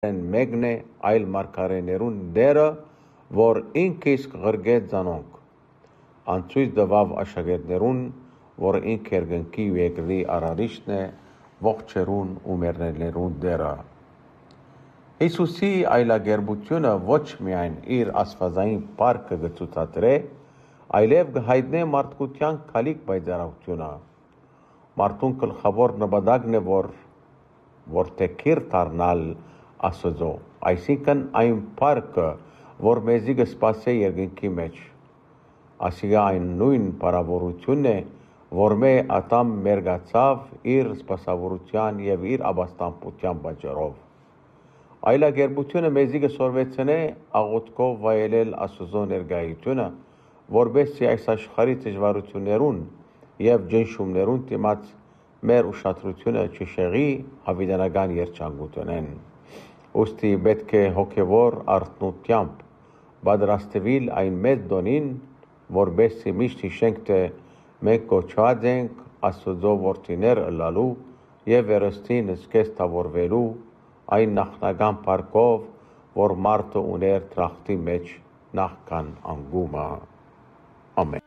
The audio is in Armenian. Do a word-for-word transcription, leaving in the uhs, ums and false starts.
մեկն է այլ մարգարեներուն դերը, որ ինք իսկ ղրգեց զանոնք, անցույց դվավ աշակերտներուն, որ ինք երկնքի ու երկրի արարիչն է, ողջերուն ու մեռելներուն դերը։ Հիսուսի այլագերբությունը ոչ միայն իր աստվածային պարկը գծուցադրե, այլև գհայտնե մարդկության քալիք բայձարությունը։ Մարդուն գլխավոր նպատակն է, որ որտեքիր դառնալ Աստծո, այսինքն այն պարկը, որ մեզի կսպասե երկնքի մեջ։ Ասիկա այն նույն բարավորությունն է, որ մե Ադամ մերգացավ իր սպասավորության եւ իր ապաստամբության պատճառով։ Այլագերբությունը մեզի կսորվեցնե աղոթքով վայելել Աստծո ներկայությունը, որբեսի այս աշխարհի դժվարություններուն եւ ջնշումներուն դիմաց մեր ուշադրությունը չշեղի հավիտենական երջանկությունեն։ Ոստի պետք է հոգևոր արթնությամբ պատրաստվել այն մեծ դոնին, որբեսի միշտ հիշենք, թե մենք կոչված ենք Աստծո որդիներ ըլլալու եւ վերստին սկես տավորվելու այն նախնական պարկով, որ մարդը ուներ դրախտի մեջ նախքան անգումը։ Ամեն։